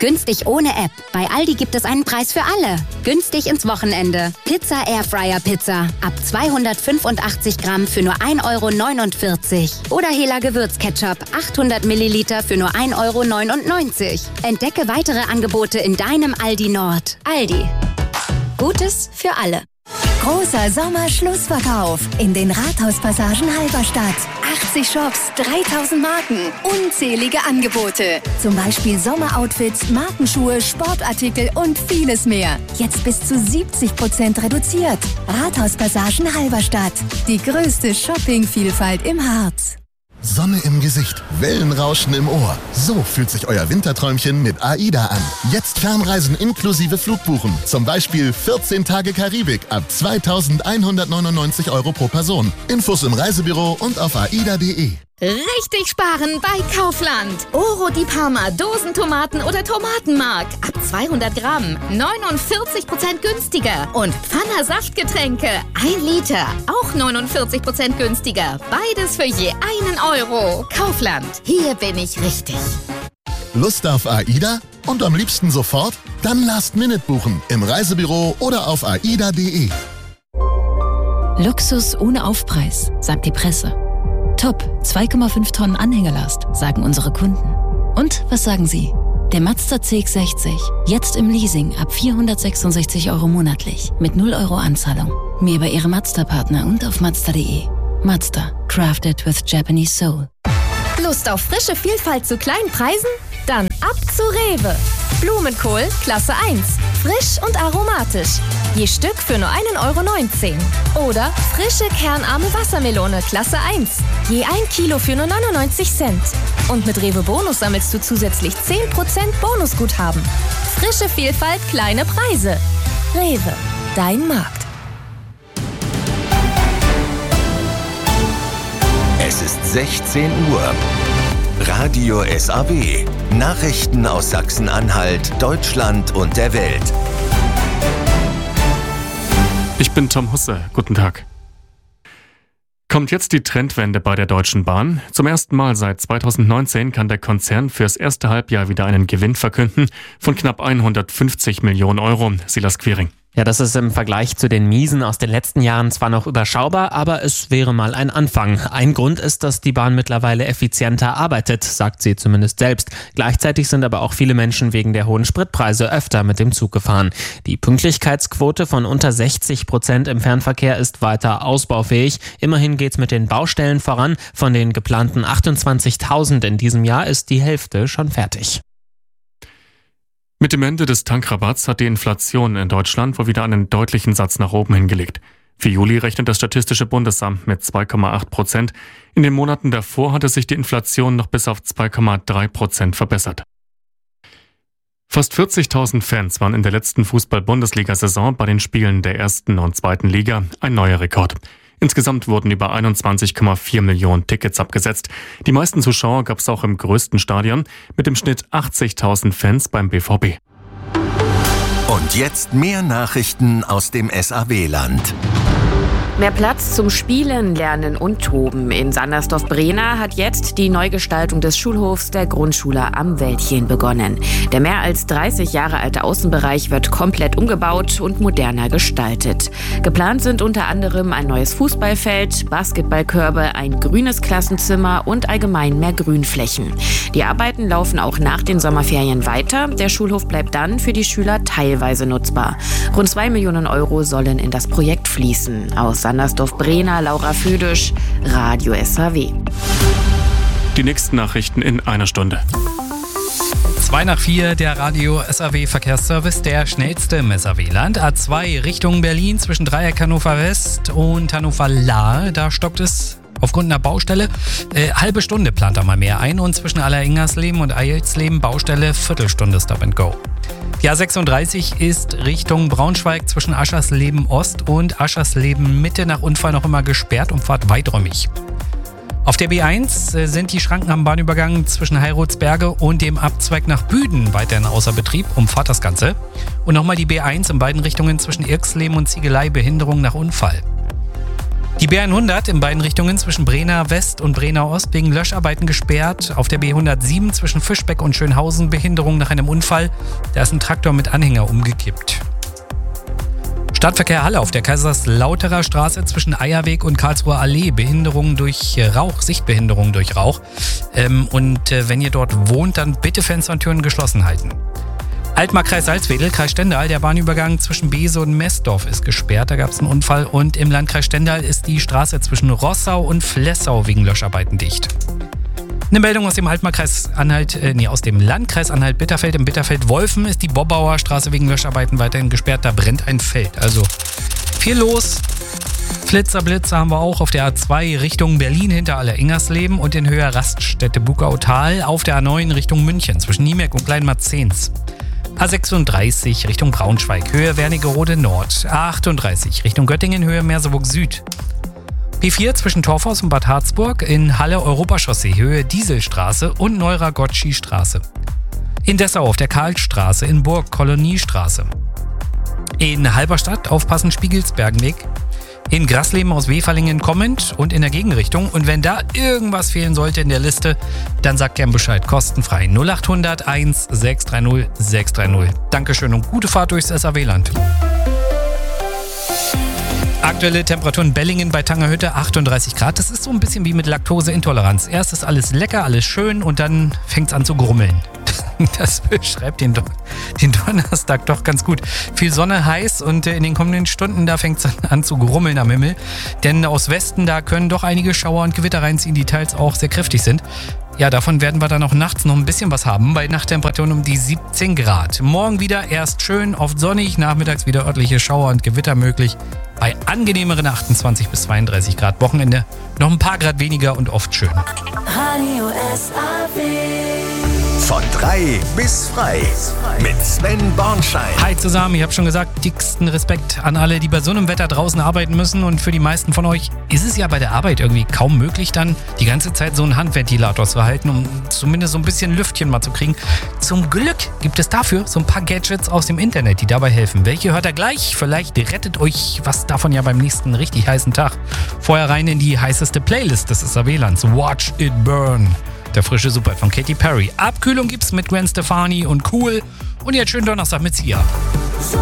Günstig ohne App. Bei Aldi gibt es einen Preis für alle. Günstig ins Wochenende. Pizza Airfryer Pizza. Ab 285 Gramm für nur 1,49 €. Oder Hela Gewürzketchup. 800 Milliliter für nur 1,99 €. Entdecke weitere Angebote in deinem Aldi Nord. Aldi. Gutes für alle. Großer Sommerschlussverkauf in den Rathauspassagen Halberstadt. 80 Shops, 3000 Marken, unzählige Angebote. Zum Beispiel Sommeroutfits, Markenschuhe, Sportartikel und vieles mehr. Jetzt bis zu 70% reduziert. Rathauspassagen Halberstadt. Die größte Shoppingvielfalt im Harz. Sonne im Gesicht, Wellenrauschen im Ohr. So fühlt sich euer Winterträumchen mit AIDA an. Jetzt Fernreisen inklusive Flugbuchen. Zum Beispiel 14 Tage Karibik ab 2.199 € pro Person. Infos im Reisebüro und auf aida.de. Richtig sparen bei Kaufland. Oro di Parma, Dosentomaten oder Tomatenmark. Ab 200 Gramm, 49% günstiger. Und Pfanner Saftgetränke, 1 Liter, auch 49% günstiger. Beides für je 1 €. Kaufland, hier bin ich richtig. Lust auf AIDA? Und am liebsten sofort? Dann Last-Minute buchen im Reisebüro oder auf aida.de. Luxus ohne Aufpreis, sagt die Presse. Top, 2,5 Tonnen Anhängerlast, sagen unsere Kunden. Und was sagen Sie? Der Mazda CX-60, jetzt im Leasing ab 466 € monatlich, mit 0 € Anzahlung. Mehr bei Ihrem Mazda-Partner und auf Mazda.de. Mazda, crafted with Japanese soul. Lust auf frische Vielfalt zu kleinen Preisen? Dann ab zu Rewe. Blumenkohl, Klasse 1. Frisch und aromatisch. Je Stück für nur 1,19 €. Oder frische kernarme Wassermelone, Klasse 1. Je 1 Kilo für nur 99 Cent. Und mit Rewe Bonus sammelst du zusätzlich 10% Bonusguthaben. Frische Vielfalt, kleine Preise. Rewe, dein Markt. Es ist 16 Uhr. Radio SAW. Nachrichten aus Sachsen-Anhalt, Deutschland und der Welt. Ich bin Tom Husse. Guten Tag. Kommt jetzt die Trendwende bei der Deutschen Bahn? Zum ersten Mal seit 2019 kann der Konzern fürs erste Halbjahr wieder einen Gewinn verkünden von knapp 150 Millionen €. Silas Quiring. Ja, das ist im Vergleich zu den Miesen aus den letzten Jahren zwar noch überschaubar, aber es wäre mal ein Anfang. Ein Grund ist, dass die Bahn mittlerweile effizienter arbeitet, sagt sie zumindest selbst. Gleichzeitig sind aber auch viele Menschen wegen der hohen Spritpreise öfter mit dem Zug gefahren. Die Pünktlichkeitsquote von unter 60% im Fernverkehr ist weiter ausbaufähig. Immerhin geht's mit den Baustellen voran. Von den geplanten 28.000 in diesem Jahr ist die Hälfte schon fertig. Mit dem Ende des Tankrabatts hat die Inflation in Deutschland wohl wieder einen deutlichen Satz nach oben hingelegt. Für Juli rechnet das Statistische Bundesamt mit 2,8%. In den Monaten davor hatte sich die Inflation noch bis auf 2,3% verbessert. Fast 40.000 Fans waren in der letzten Fußball-Bundesliga-Saison bei den Spielen der 1. und 2. Liga, ein neuer Rekord. Insgesamt wurden über 21,4 Millionen Tickets abgesetzt. Die meisten Zuschauer gab es auch im größten Stadion mit dem Schnitt 80.000 Fans beim BVB. Und jetzt mehr Nachrichten aus dem SAW-Land. Mehr Platz zum Spielen, Lernen und Toben. In Sandersdorf-Brena hat jetzt die Neugestaltung des Schulhofs der Grundschule am Wäldchen begonnen. Der mehr als 30 Jahre alte Außenbereich wird komplett umgebaut und moderner gestaltet. Geplant sind unter anderem ein neues Fußballfeld, Basketballkörbe, ein grünes Klassenzimmer und allgemein mehr Grünflächen. Die Arbeiten laufen auch nach den Sommerferien weiter. Der Schulhof bleibt dann für die Schüler teilweise nutzbar. Rund 2 Millionen € sollen in das Projekt fließen. Aus Sandersdorf-Brena, Laura Füdisch, Radio SAW. Die nächsten Nachrichten in einer Stunde. 3 nach 4, der Radio SAW Verkehrsservice, der schnellste im SAW-Land. A2 Richtung Berlin zwischen Dreieck Hannover West und Hannover Lahr. Da stockt es aufgrund einer Baustelle. Halbe Stunde plant da mal mehr ein. Und zwischen Alleringhersleben und Eilsleben Baustelle Viertelstunde Stop and Go. Die A36 ist Richtung Braunschweig zwischen Aschersleben Ost und Aschersleben Mitte nach Unfall noch immer gesperrt und fahrt weiträumig. Auf der B1 sind die Schranken am Bahnübergang zwischen Heiratsberge und dem Abzweig nach Büden weiterhin außer Betrieb. Umfahrt das Ganze. Und nochmal die B1 in beiden Richtungen zwischen Irxleben und Ziegelei Behinderung nach Unfall. Die B100 in beiden Richtungen zwischen Brenner West und Brenner Ost wegen Löscharbeiten gesperrt. Auf der B107 zwischen Fischbeck und Schönhausen Behinderung nach einem Unfall. Da ist ein Traktor mit Anhänger umgekippt. Stadtverkehr Halle auf der Kaiserslauterer Straße zwischen Eierweg und Karlsruher Allee. Behinderung durch Rauch, Sichtbehinderung durch Rauch. Wenn ihr dort wohnt, dann bitte Fenster und Türen geschlossen halten. Altmark-Kreis Salzwedel, Kreis Stendal, der Bahnübergang zwischen Bese und Messdorf ist gesperrt. Da gab es einen Unfall. Und im Landkreis Stendal ist die Straße zwischen Rossau und Flessau wegen Löscharbeiten dicht. Eine Meldung aus dem Landkreis Anhalt-Bitterfeld. Im Bitterfeld-Wolfen ist die Bobbauer Straße wegen Löscharbeiten weiterhin gesperrt. Da brennt ein Feld. Also viel los. Blitzer haben wir auch auf der A2 Richtung Berlin hinter Aller-Ingersleben und in Höhe Raststätte Bugautal auf der A9 Richtung München zwischen Niemek und Kleinmarzens. A36 Richtung Braunschweig, Höhe Wernigerode Nord. A38 Richtung Göttingen, Höhe Merseburg Süd. P4 zwischen Torfhaus und Bad Harzburg, in Halle Europachaussee, Höhe Dieselstraße und Neuragotschi-Straße. In Dessau auf der Karlstraße, in Burg Koloniestraße. In Halberstadt aufpassen Spiegelsbergenweg. In Grasleben aus Weferlingen kommend und in der Gegenrichtung. Und wenn da irgendwas fehlen sollte in der Liste, dann sagt gern Bescheid. Kostenfrei 0800 1 630 630. Dankeschön und gute Fahrt durchs SAW-Land. Aktuelle Temperatur in Bellingen bei Tangerhütte 38 Grad. Das ist so ein bisschen wie mit Laktoseintoleranz. Erst ist alles lecker, alles schön und dann fängt es an zu grummeln. Das beschreibt den Donnerstag doch ganz gut. Viel Sonne, heiß und in den kommenden Stunden, da fängt es an zu grummeln am Himmel. Denn aus Westen, da können doch einige Schauer und Gewitter reinziehen, die teils auch sehr kräftig sind. Ja, davon werden wir dann auch nachts noch ein bisschen was haben, bei Nachttemperaturen um die 17 Grad. Morgen wieder erst schön, oft sonnig, nachmittags wieder örtliche Schauer und Gewitter möglich. Bei angenehmeren 28 bis 32 Grad. Wochenende noch ein paar Grad weniger und oft schön. Radio SAW. Von 3 bis frei mit Sven Bornschein. Hi zusammen, ich habe schon gesagt, dicksten Respekt an alle, die bei so einem Wetter draußen arbeiten müssen. Und für die meisten von euch ist es ja bei der Arbeit irgendwie kaum möglich, dann die ganze Zeit so einen Handventilator zu halten, um zumindest so ein bisschen Lüftchen mal zu kriegen. Zum Glück gibt es dafür so ein paar Gadgets aus dem Internet, die dabei helfen. Welche hört ihr gleich? Vielleicht rettet euch was davon ja beim nächsten richtig heißen Tag. Vorher rein in die heißeste Playlist des SAW-Lands. Watch It Burn. Der frische Super von Katy Perry. Abkühlung gibt's mit Gwen Stefani und Cool. Und jetzt schönen Donnerstag mit Sia.